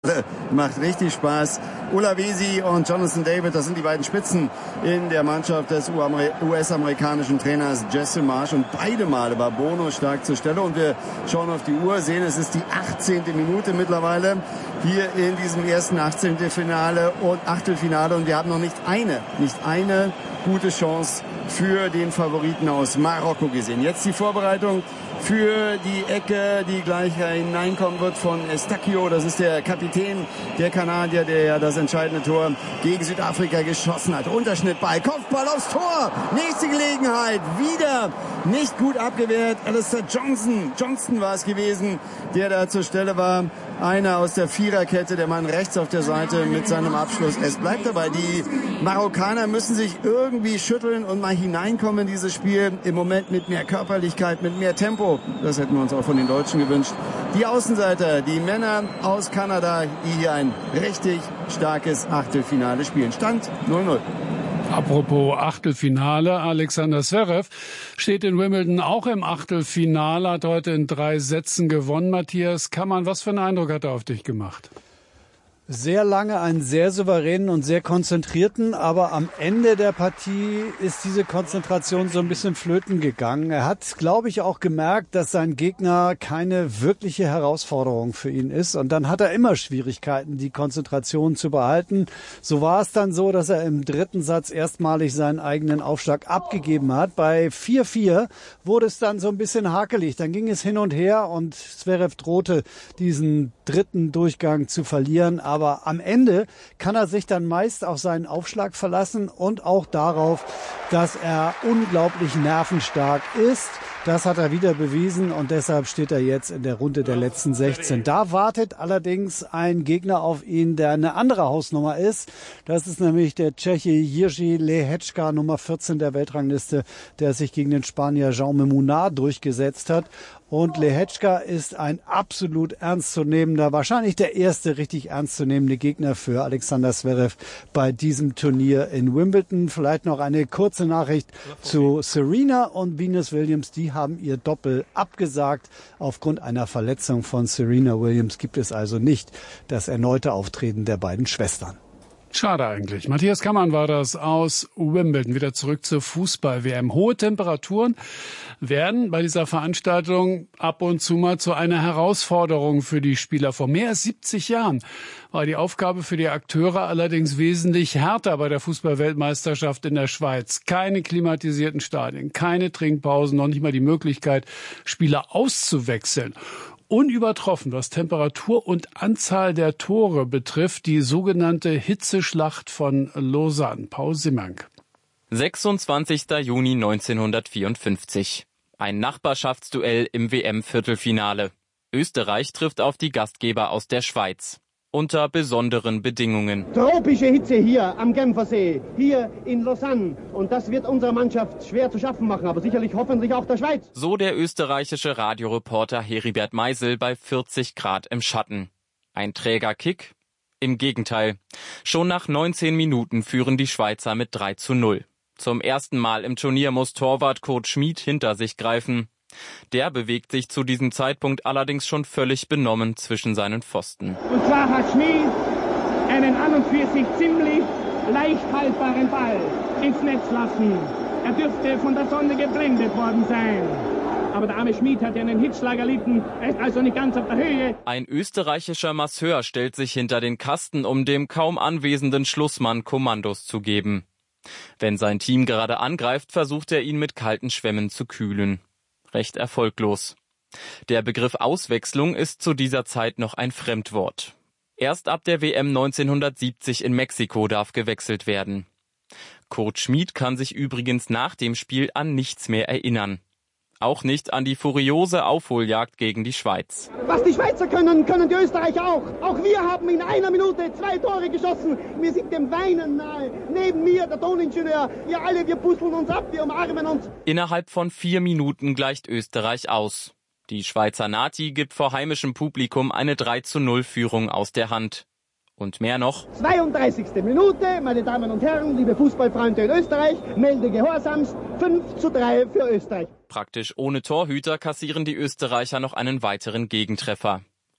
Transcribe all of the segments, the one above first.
Macht richtig Spaß. Ulla Wesi und Jonathan David, das sind die beiden Spitzen in der Mannschaft des US-amerikanischen Trainers Jesse Marsch. Und beide Male war Bono stark zur Stelle. Und wir schauen auf die Uhr, sehen, es ist die 18. Minute mittlerweile hier in diesem ersten 18. Achtelfinale. Und wir haben noch nicht eine gute Chance für den Favoriten aus Marokko gesehen. Jetzt die Vorbereitung für die Ecke, die gleich hineinkommen wird von Eustáquio. Das ist der Kapitän der Kanadier, der ja das entscheidende Tor gegen Südafrika geschossen hat. Unterschnittball, Kopfball aufs Tor. Nächste Gelegenheit, wieder nicht gut abgewehrt. Alistair Johnston war es gewesen, der da zur Stelle war. Einer aus der Viererkette, der Mann rechts auf der Seite mit seinem Abschluss. Es bleibt dabei, die Marokkaner müssen sich irgendwie schütteln und mal hineinkommen in dieses Spiel. Im Moment mit mehr Körperlichkeit, mit mehr Tempo. Das hätten wir uns auch von den Deutschen gewünscht. Die Außenseiter, die Männer aus Kanada, die hier ein richtig starkes Achtelfinale spielen. Stand 0-0. Apropos Achtelfinale, Alexander Zverev steht in Wimbledon auch im Achtelfinale, hat heute in 3 Sätzen gewonnen. Matthias Kammann, was für einen Eindruck hat er auf dich gemacht? Sehr lange einen sehr souveränen und sehr konzentrierten, aber am Ende der Partie ist diese Konzentration so ein bisschen flöten gegangen. Er hat, glaube ich, auch gemerkt, dass sein Gegner keine wirkliche Herausforderung für ihn ist. Und dann hat er immer Schwierigkeiten, die Konzentration zu behalten. So war es dann so, dass er im 3. Satz erstmalig seinen eigenen Aufschlag abgegeben hat. Bei 4-4 wurde es dann so ein bisschen hakelig. Dann ging es hin und her und Zverev drohte, diesen 3. Durchgang zu verlieren. Aber am Ende kann er sich dann meist auf seinen Aufschlag verlassen und auch darauf, dass er unglaublich nervenstark ist. Das hat er wieder bewiesen und deshalb steht er jetzt in der Runde der letzten 16. Da wartet allerdings ein Gegner auf ihn, der eine andere Hausnummer ist. Das ist nämlich der Tscheche Jiří Lehečka, Nummer 14 der Weltrangliste, der sich gegen den Spanier Jaume Munar durchgesetzt hat. Und Lehečka ist ein absolut ernstzunehmender, wahrscheinlich der erste richtig ernstzunehmende Gegner für Alexander Zverev bei diesem Turnier in Wimbledon. Vielleicht noch eine kurze Nachricht zu Serena und Venus Williams. Die haben ihr Doppel abgesagt. Aufgrund einer Verletzung von Serena Williams gibt es also nicht das erneute Auftreten der beiden Schwestern. Schade eigentlich. Matthias Kammann war das aus Wimbledon. Wieder zurück zur Fußball-WM. Hohe Temperaturen werden bei dieser Veranstaltung ab und zu mal zu einer Herausforderung für die Spieler. Vor mehr als 70 Jahren war die Aufgabe für die Akteure allerdings wesentlich härter bei der Fußball-Weltmeisterschaft in der Schweiz. Keine klimatisierten Stadien, keine Trinkpausen, noch nicht mal die Möglichkeit, Spieler auszuwechseln. Unübertroffen, was Temperatur und Anzahl der Tore betrifft, die sogenannte Hitzeschlacht von Lausanne. Paul Simmank. 26. Juni 1954. Ein Nachbarschaftsduell im WM-Viertelfinale. Österreich trifft auf die Gastgeber aus der Schweiz. Unter besonderen Bedingungen. Tropische Hitze hier am Genfersee, hier in Lausanne. Und das wird unserer Mannschaft schwer zu schaffen machen, aber sicherlich hoffentlich auch der Schweiz. So der österreichische Radioreporter Heribert Meisel bei 40 Grad im Schatten. Ein träger Kick? Im Gegenteil. Schon nach 19 Minuten führen die Schweizer mit 3:0. Zum ersten Mal im Turnier muss Torwart Kurt Schmid hinter sich greifen. Der bewegt sich zu diesem Zeitpunkt allerdings schon völlig benommen zwischen seinen Pfosten. Und zwar hat Schmid einen an und für sich ziemlich leicht haltbaren Ball ins Netz lassen. Er dürfte von der Sonne geblendet worden sein. Aber der arme Schmid hat ja einen Hitzschlag erlitten, er ist also nicht ganz auf der Höhe. Ein österreichischer Masseur stellt sich hinter den Kasten, um dem kaum anwesenden Schlussmann Kommandos zu geben. Wenn sein Team gerade angreift, versucht er ihn mit kalten Schwämmen zu kühlen. Recht erfolglos. Der Begriff Auswechslung ist zu dieser Zeit noch ein Fremdwort. Erst ab der WM 1970 in Mexiko darf gewechselt werden. Kurt Schmid kann sich übrigens nach dem Spiel an nichts mehr erinnern. Auch nicht an die furiose Aufholjagd gegen die Schweiz. Was die Schweizer können, können die Österreicher auch. Auch wir haben in einer Minute 2 Tore geschossen. Wir sind dem Weinen nahe. Neben mir der Toningenieur. Wir alle, wir puzzeln uns ab, wir umarmen uns. Innerhalb von 4 Minuten gleicht Österreich aus. Die Schweizer Nati gibt vor heimischem Publikum eine 3:0-Führung aus der Hand. Und mehr noch. 32. Minute, meine Damen und Herren, liebe Fußballfreunde in Österreich, melde gehorsamst 5:3 für Österreich. Praktisch ohne Torhüter kassieren die Österreicher noch einen weiteren Gegentreffer.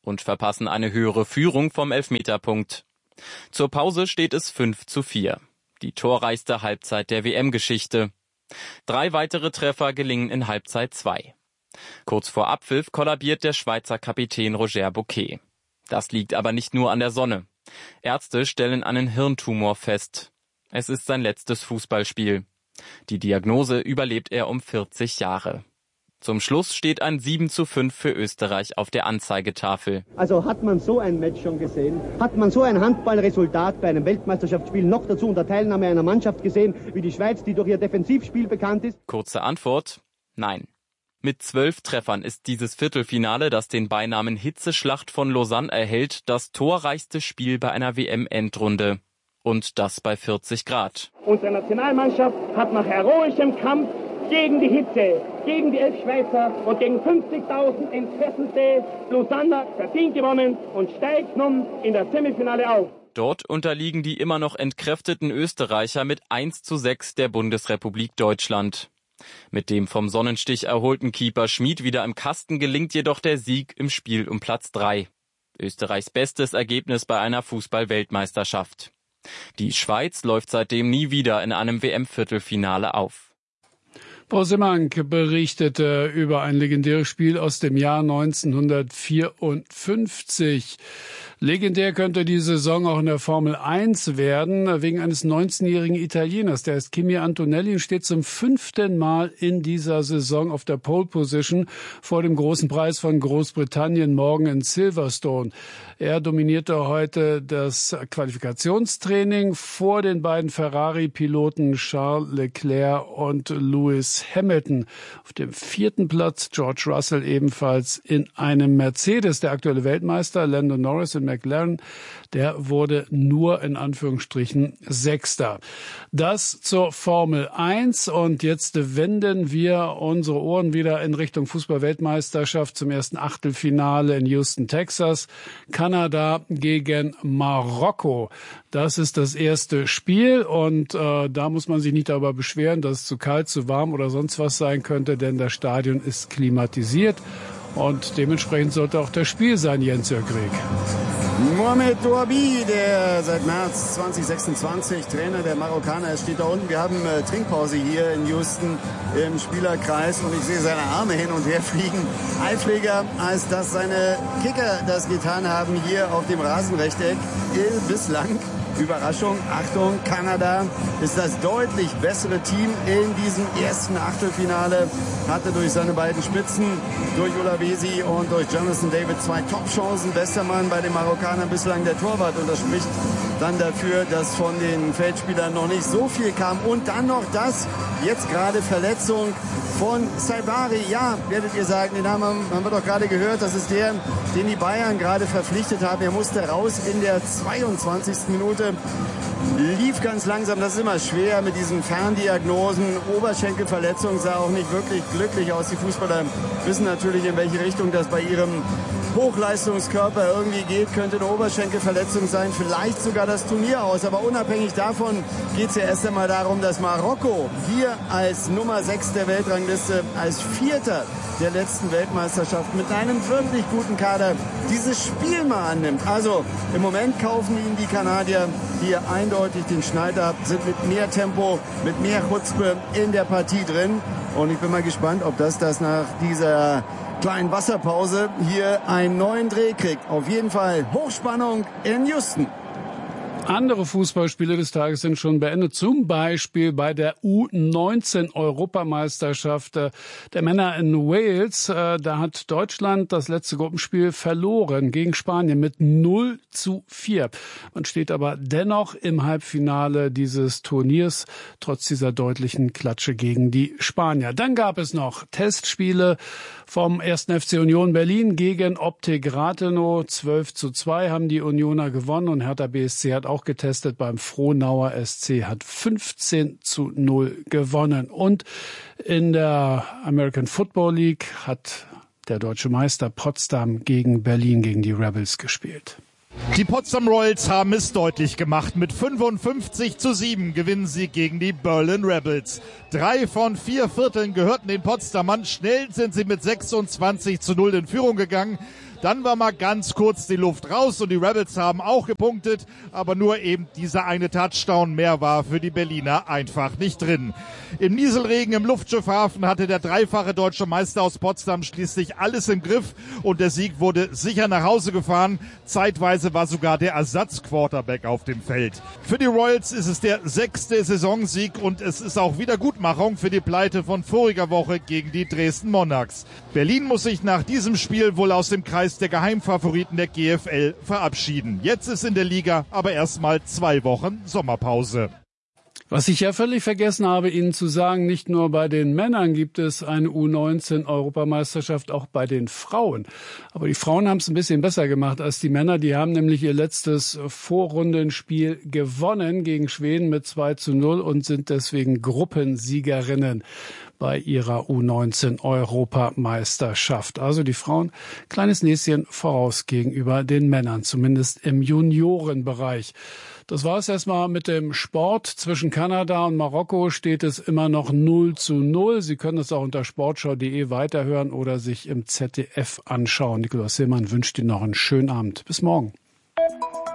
und verpassen eine höhere Führung vom Elfmeterpunkt. Zur Pause steht es 5:4. Die torreichste Halbzeit der WM-Geschichte. 3 weitere Treffer gelingen in Halbzeit 2. Kurz vor Abpfiff kollabiert der Schweizer Kapitän Roger Bouquet. Das liegt aber nicht nur an der Sonne. Ärzte stellen einen Hirntumor fest. Es ist sein letztes Fußballspiel. Die Diagnose überlebt er um 40 Jahre. Zum Schluss steht ein 7:5 für Österreich auf der Anzeigetafel. Also hat man so ein Match schon gesehen? Hat man so ein Handballresultat bei einem Weltmeisterschaftsspiel noch dazu unter Teilnahme einer Mannschaft gesehen, wie die Schweiz, die durch ihr Defensivspiel bekannt ist? Kurze Antwort: Nein. Mit 12 Treffern ist dieses Viertelfinale, das den Beinamen Hitzeschlacht von Lausanne erhält, das torreichste Spiel bei einer WM-Endrunde. Und das bei 40 Grad. Unsere Nationalmannschaft hat nach heroischem Kampf gegen die Hitze, gegen die 11 Schweizer und gegen 50.000 entfesselte Lausanner verdient gewonnen und steigt nun in das Semifinale auf. Dort unterliegen die immer noch entkräfteten Österreicher mit 1:6 der Bundesrepublik Deutschland. Mit dem vom Sonnenstich erholten Keeper Schmid wieder im Kasten gelingt jedoch der Sieg im Spiel um Platz 3. Österreichs bestes Ergebnis bei einer Fußball-Weltmeisterschaft. Die Schweiz läuft seitdem nie wieder in einem WM-Viertelfinale auf. Paul Simmank berichtete über ein legendäres Spiel aus dem Jahr 1954. Legendär könnte die Saison auch in der Formel 1 werden, wegen eines 19-jährigen Italieners. Der heißt Kimi Antonelli und steht zum 5. Mal in dieser Saison auf der Pole Position vor dem großen Preis von Großbritannien morgen in Silverstone. Er dominierte heute das Qualifikationstraining vor den beiden Ferrari-Piloten Charles Leclerc und Lewis Hamilton. Auf dem 4. Platz George Russell ebenfalls in einem Mercedes. Der aktuelle Weltmeister Lando Norris in McLaren, der wurde nur in Anführungsstrichen 6. Das zur Formel 1 und jetzt wenden wir unsere Ohren wieder in Richtung Fußball-Weltmeisterschaft zum ersten Achtelfinale in Houston, Texas. Kanada gegen Marokko. Das ist das erste Spiel und da muss man sich nicht darüber beschweren, dass es zu kalt, zu warm oder sonst was sein könnte, denn das Stadion ist klimatisiert und dementsprechend sollte auch das Spiel sein, Jens-Jörg Reg. Mohamed Douabi, der seit März 2026 Trainer der Marokkaner ist, steht da unten. Wir haben Trinkpause hier in Houston im Spielerkreis und ich sehe seine Arme hin und her fliegen. Eifriger, als dass seine Kicker das getan haben hier auf dem Rasenrechteck. Bislang, Überraschung, Achtung, Kanada ist das deutlich bessere Team in diesem ersten Achtelfinale. Hatte durch seine beiden Spitzen, durch Olawesi und durch Jonathan David 2 Top-Chancen. Bester Mann bei den Marokkanern bislang der Torwart. Und das spricht dann dafür, dass von den Feldspielern noch nicht so viel kam. Und dann noch das, jetzt gerade Verletzung von Saibari. Ja, werdet ihr sagen, den haben wir doch gerade gehört. Das ist der, den die Bayern gerade verpflichtet haben. Er musste raus in der 22. Minute. Lief ganz langsam, das ist immer schwer mit diesen Ferndiagnosen. Oberschenkelverletzung sah auch nicht wirklich glücklich aus. Die Fußballer wissen natürlich, in welche Richtung das bei ihrem Hochleistungskörper irgendwie geht. Könnte eine Oberschenkelverletzung sein, vielleicht sogar das Turnier aus. Aber unabhängig davon geht es ja erst einmal darum, dass Marokko hier als Nummer 6 der Weltrangliste, als Vierter der letzten Weltmeisterschaft mit einem wirklich guten Kader dieses Spiel mal annimmt. Also im Moment kaufen ihnen die Kanadier hier eindeutig den Schneid ab, sind mit mehr Tempo, mit mehr Chutzpe in der Partie drin. Und ich bin mal gespannt, ob das nach dieser kleinen Wasserpause hier einen neuen Dreh kriegt. Auf jeden Fall Hochspannung in Houston. Andere Fußballspiele des Tages sind schon beendet, zum Beispiel bei der U19-Europameisterschaft der Männer in Wales. Da hat Deutschland das letzte Gruppenspiel verloren gegen Spanien mit 0:4. Man steht aber dennoch im Halbfinale dieses Turniers, trotz dieser deutlichen Klatsche gegen die Spanier. Dann gab es noch Testspiele vom 1. FC Union Berlin gegen Optik Rathenow. 12:2 haben die Unioner gewonnen und Hertha BSC hat auch getestet. Beim Frohnauer SC hat 15:0 gewonnen. Und in der American Football League hat der deutsche Meister Potsdam gegen Berlin, gegen die Rebels gespielt. Die Potsdam Royals haben es deutlich gemacht. Mit 55:7 gewinnen sie gegen die Berlin Rebels. 3 von 4 Vierteln gehörten den Potsdamern. Schnell sind sie mit 26:0 in Führung gegangen. Dann war mal ganz kurz die Luft raus und die Rebels haben auch gepunktet, aber nur eben dieser eine Touchdown mehr war für die Berliner einfach nicht drin. Im Nieselregen im Luftschiffhafen hatte der dreifache deutsche Meister aus Potsdam schließlich alles im Griff und der Sieg wurde sicher nach Hause gefahren. Zeitweise war sogar der Ersatzquarterback auf dem Feld. Für die Royals ist es der 6. Saisonsieg und es ist auch Wiedergutmachung für die Pleite von voriger Woche gegen die Dresden Monarchs. Berlin muss sich nach diesem Spiel wohl aus dem Kreis der Geheimfavoriten der GFL verabschieden. Jetzt ist in der Liga aber erstmal 2 Wochen Sommerpause. Was ich ja völlig vergessen habe, Ihnen zu sagen, nicht nur bei den Männern gibt es eine U19-Europameisterschaft, auch bei den Frauen. Aber die Frauen haben es ein bisschen besser gemacht als die Männer. Die haben nämlich ihr letztes Vorrundenspiel gewonnen gegen Schweden mit 2:0 und sind deswegen Gruppensiegerinnen bei ihrer U19-Europameisterschaft. Also die Frauen, kleines Näschen voraus gegenüber den Männern, zumindest im Juniorenbereich. Das war es erstmal mit dem Sport. Zwischen Kanada und Marokko steht es immer noch 0:0. Sie können es auch unter sportschau.de weiterhören oder sich im ZDF anschauen. Nikolaus Hillmann wünscht Ihnen noch einen schönen Abend. Bis morgen.